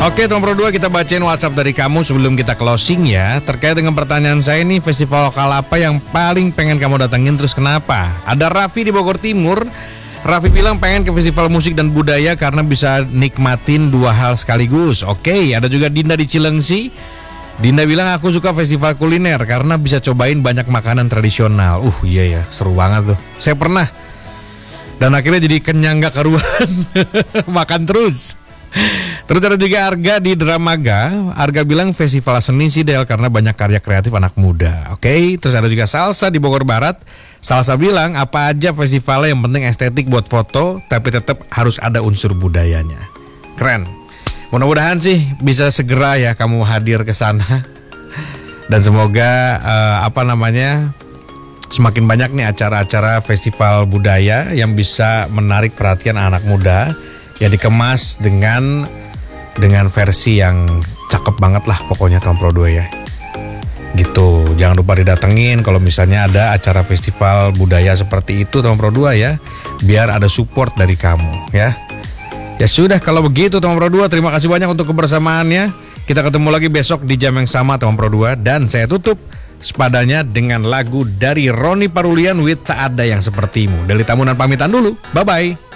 Oke, Tom Pro 2, kita bacain WhatsApp dari kamu sebelum kita closing ya. Terkait dengan pertanyaan saya nih, festival lokal apa yang paling pengen kamu datengin, terus kenapa? Ada Raffi di Bogor Timur. Raffi bilang pengen ke festival musik dan budaya karena bisa nikmatin dua hal sekaligus. Oke, ada juga Dinda di Cilengsi. Dinda bilang aku suka festival kuliner karena bisa cobain banyak makanan tradisional. Iya ya, seru banget tuh. Saya pernah. Dan akhirnya jadi kenyang gak karuan. Makan terus. Terus ada juga Arga di Dramaga. Arga bilang festival seni sih Del karena banyak karya kreatif anak muda. Oke, terus ada juga Salsa di Bogor Barat. Salsa bilang apa aja festivalnya yang penting estetik buat foto, tapi tetap harus ada unsur budayanya. Keren. Mudah-mudahan sih bisa segera ya kamu hadir ke sana. Dan semoga semakin banyak nih acara-acara festival budaya yang bisa menarik perhatian anak muda. Ya dikemas dengan versi yang cakep banget lah pokoknya Tom Pro 2 ya. Gitu, jangan lupa didatengin kalau misalnya ada acara festival budaya seperti itu Tom Pro 2 ya. Biar ada support dari kamu ya. Ya sudah, kalau begitu Tom Pro 2, terima kasih banyak untuk kebersamaannya. Kita ketemu lagi besok di jam yang sama Tom Pro 2. Dan saya tutup sepadanya dengan lagu dari Roni Parulian with Tak Ada Yang Sepertimu. Deli Tamunan pamitan dulu, bye-bye.